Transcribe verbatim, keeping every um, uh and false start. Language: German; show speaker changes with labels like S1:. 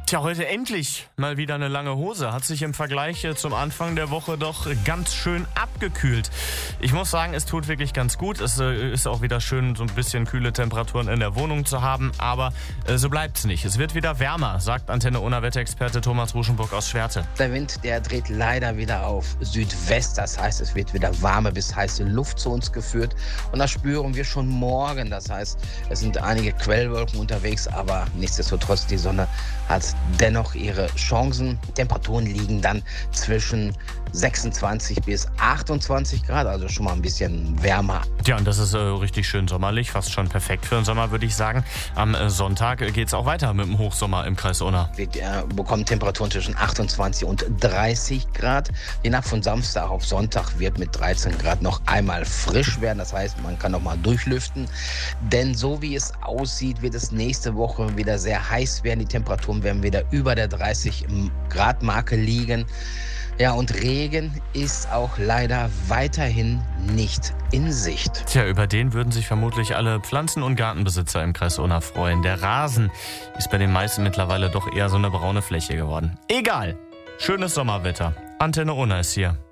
S1: Tja, heute endlich mal wieder eine lange Hose. Hat sich im Vergleich zum Anfang der Woche doch ganz schön abgekühlt. Ich muss sagen, es tut wirklich ganz gut. Es äh, ist auch wieder schön, so ein bisschen kühle Temperaturen in der Wohnung zu haben. Aber äh, so bleibt's nicht. Es wird wieder wärmer, sagt Antenne Unna Wetterexperte Thomas Ruschenburg aus Schwerte.
S2: Der Wind, der dreht leider wieder auf Südwest. Das heißt, es wird wieder warme bis heiße Luft zu uns geführt. Und das spüren wir schon morgen. Das heißt, es sind einige Quellwolken unterwegs. Aber nichtsdestotrotz, die Sonne hat dennoch ihre Chancen. Temperaturen liegen dann zwischen sechsundzwanzig bis achtundzwanzig Grad, also schon mal ein bisschen wärmer.
S1: Ja, und das ist äh, richtig schön sommerlich, fast schon perfekt für den Sommer, würde ich sagen. Am äh, Sonntag äh, geht es auch weiter mit dem Hochsommer im Kreis Unna.
S2: Wir äh, bekommen Temperaturen zwischen achtundzwanzig und dreißig Grad. Je nach von Samstag auf Sonntag wird mit dreizehn Grad noch einmal frisch werden. Das heißt, man kann noch mal durchlüften. Denn so wie es aussieht, wird es nächste Woche wieder sehr heiß werden. Die Temperaturen werden wieder über der dreißig Grad Marke liegen. Ja, und Regen ist auch leider weiterhin nicht in Sicht.
S1: Tja, über den würden sich vermutlich alle Pflanzen- und Gartenbesitzer im Kreis Unna freuen. Der Rasen ist bei den meisten mittlerweile doch eher so eine braune Fläche geworden. Egal, schönes Sommerwetter. Antenne Unna ist hier.